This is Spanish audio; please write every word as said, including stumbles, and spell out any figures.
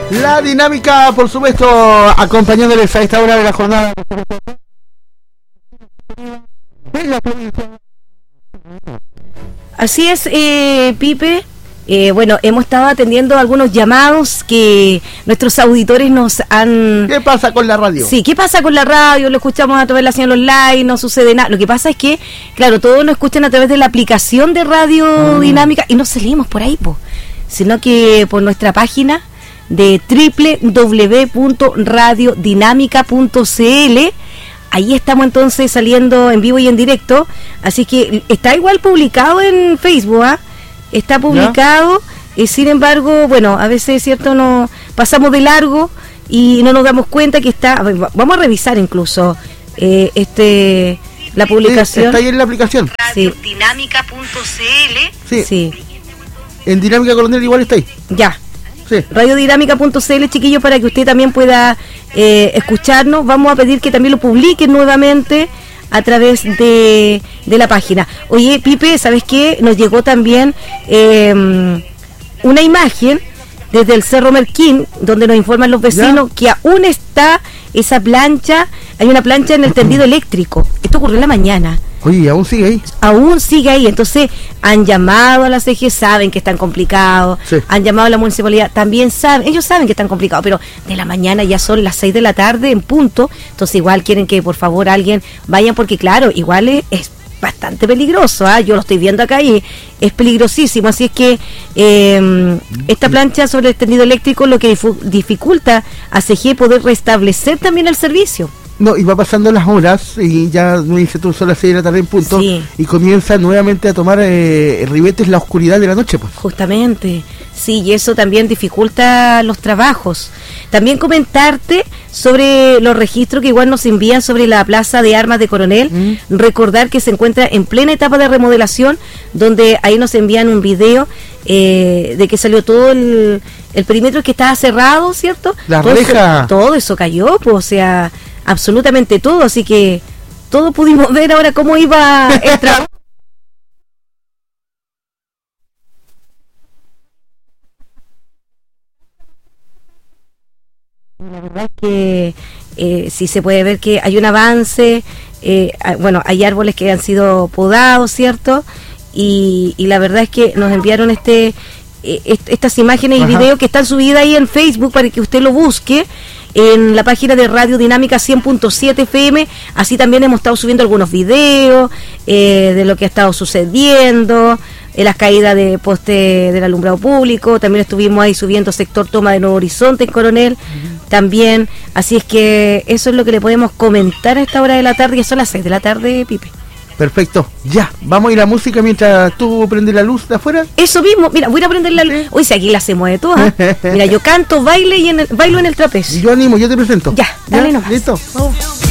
La dinámica, por supuesto, acompañándoles a esta hora de la jornada de la provincia. Así es, eh, Pipe. Eh, bueno, hemos estado atendiendo algunos llamados que nuestros auditores nos han... ¿Qué pasa con la radio? Sí, ¿qué pasa con la radio? Lo escuchamos a través de la señal online, no sucede nada. Lo que pasa es que, claro, todos nos escuchan a través de la aplicación de Radio mm. Dinámica y no salimos por ahí, po, sino que por nuestra página de doble u doble u doble u punto radio dinámica punto c l. Ahí estamos entonces saliendo en vivo y en directo, así que está igual publicado en Facebook, ¿ah? ¿eh? Está publicado, y sin embargo, bueno, a veces, cierto, no pasamos de largo y no nos damos cuenta que está. Vamos a revisar incluso eh, este la publicación. Sí, está ahí en la aplicación. radio dinámica punto c l. Sí. sí. En Dinámica Coronel igual está ahí. Ya. Sí. radio dinámica punto c l, chiquillos, para que usted también pueda eh, escucharnos. Vamos a pedir que también lo publiquen nuevamente a través de, de la página. Oye, Pipe, ¿sabes qué? Nos llegó también eh, una imagen desde el Cerro Merquín, donde nos informan los vecinos ¿Ya? que aún está esa plancha, hay una plancha en el tendido eléctrico. Esto ocurrió en la mañana. Oye, ¿aún sigue ahí? Aún sigue ahí, entonces han llamado a la C G, saben que están complicados, sí. han llamado a la municipalidad, también saben, ellos saben que están complicados, pero de la mañana ya son las seis de la tarde en punto, entonces igual quieren que por favor alguien vayan, porque claro, igual es, es bastante peligroso, ¿eh? Yo lo estoy viendo acá y es peligrosísimo, así es que eh, esta plancha sobre el tendido eléctrico lo que difu- dificulta a C G poder restablecer también el servicio. No, y va pasando las horas y ya me dice tú son las seis de la tarde en punto sí. y comienza nuevamente a tomar eh, ribetes la oscuridad de la noche, pues. Justamente, sí, y eso también dificulta los trabajos. También comentarte sobre los registros que igual nos envían sobre la Plaza de Armas de Coronel. Mm. Recordar que se encuentra en plena etapa de remodelación, donde ahí nos envían un video eh, de que salió todo el, el perímetro que estaba cerrado, ¿cierto? La todo reja. Eso, todo eso cayó, pues, o sea, absolutamente todo, así que todos pudimos ver ahora cómo iba el trabajo. La verdad es que eh, sí se puede ver que hay un avance, eh, bueno, hay árboles que han sido podados, ¿cierto? Y, y la verdad es que nos enviaron este, eh, est- estas imágenes y Ajá. videos que están subidas ahí en Facebook para que usted lo busque en la página de Radio Dinámica cien punto siete F M. Así también hemos estado subiendo algunos videos eh, de lo que ha estado sucediendo, en las caídas de poste del alumbrado público. También estuvimos ahí subiendo sector Toma de Nuevo Horizonte en Coronel, uh-huh. también, así es que eso es lo que le podemos comentar a esta hora de la tarde, y son las seis de la tarde, Pipe. Perfecto, ya, vamos a ir a música mientras tú prendes la luz de afuera. Eso mismo, mira, voy a prender la luz. Uy, si aquí la se mueve toda. Mira, yo canto, baile y en el, bailo en el trapecio. Y yo animo, yo te presento. Ya, dale ¿Ya? nomás. Listo, vamos.